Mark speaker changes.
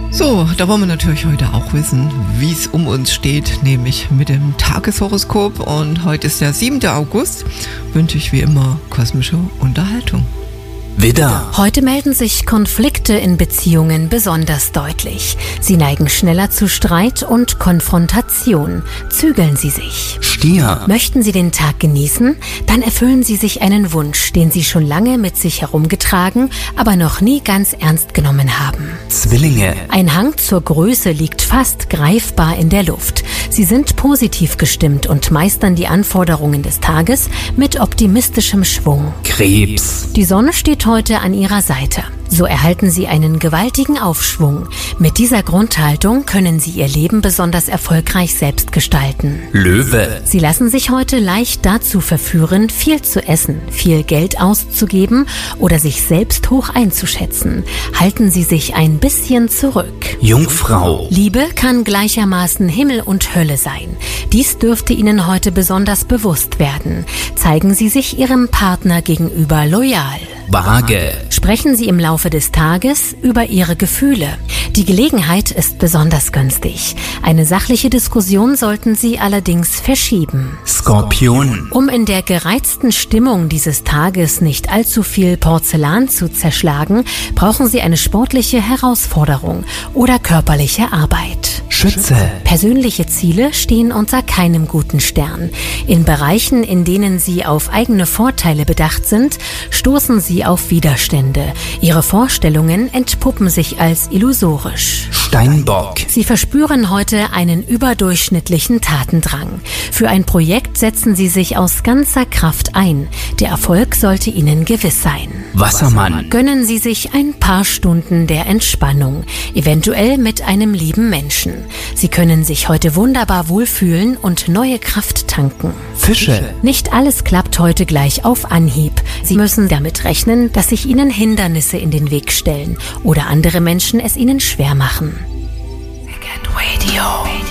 Speaker 1: So, da wollen wir natürlich heute auch wissen, wie es um uns steht, nämlich mit dem Tageshoroskop. Und heute ist der 7. August. Wünsche ich wie immer kosmische Unterhaltung.
Speaker 2: Widder.
Speaker 3: Heute melden sich Konflikte in Beziehungen besonders deutlich. Sie neigen schneller zu Streit und Konfrontation. Zügeln Sie sich.
Speaker 2: Stier.
Speaker 3: Möchten Sie den Tag genießen? Dann erfüllen Sie sich einen Wunsch, den Sie schon lange mit sich herumgetragen, aber noch nie ganz ernst genommen haben.
Speaker 2: Zwillinge.
Speaker 3: Ein Hang zur Größe liegt fast greifbar in der Luft. Sie sind positiv gestimmt und meistern die Anforderungen des Tages mit optimistischem Schwung.
Speaker 2: Krebs.
Speaker 3: Die Sonne steht heute an Ihrer Seite. So erhalten Sie einen gewaltigen Aufschwung. Mit dieser Grundhaltung können Sie Ihr Leben besonders erfolgreich selbst gestalten.
Speaker 2: Löwe.
Speaker 3: Sie lassen sich heute leicht dazu verführen, viel zu essen, viel Geld auszugeben oder sich selbst hoch einzuschätzen. Halten Sie sich ein bisschen zurück.
Speaker 2: Jungfrau.
Speaker 3: Liebe kann gleichermaßen Himmel und Hölle sein. Dies dürfte Ihnen heute besonders bewusst werden. Zeigen Sie sich Ihrem Partner gegenüber loyal.
Speaker 2: Waage.
Speaker 3: Sprechen Sie im Laufe des Tages über Ihre Gefühle. Die Gelegenheit ist besonders günstig. Eine sachliche Diskussion sollten Sie allerdings verschieben.
Speaker 2: Skorpion.
Speaker 3: Um in der gereizten Stimmung dieses Tages nicht allzu viel Porzellan zu zerschlagen, brauchen Sie eine sportliche Herausforderung oder körperliche Arbeit.
Speaker 2: Schütze.
Speaker 3: Persönliche Ziele stehen unter keinem guten Stern. In Bereichen, in denen Sie auf eigene Vorteile bedacht sind, stoßen Sie auf Widerstände. Ihre Vorstellungen entpuppen sich als illusorisch.
Speaker 2: Steinbock.
Speaker 3: Sie verspüren heute einen überdurchschnittlichen Tatendrang. Für ein Projekt setzen Sie sich aus ganzer Kraft ein. Der Erfolg sollte Ihnen gewiss sein.
Speaker 2: Wassermann.
Speaker 3: Gönnen Sie sich ein paar Stunden der Entspannung, eventuell mit einem lieben Menschen. Sie können sich heute wunderbar wohlfühlen und neue Kraft tanken.
Speaker 2: Fische.
Speaker 3: Nicht alles klappt heute gleich auf Anhieb. Sie müssen damit rechnen, dass sich Ihnen Hindernisse in den Weg stellen oder andere Menschen es Ihnen schwer machen.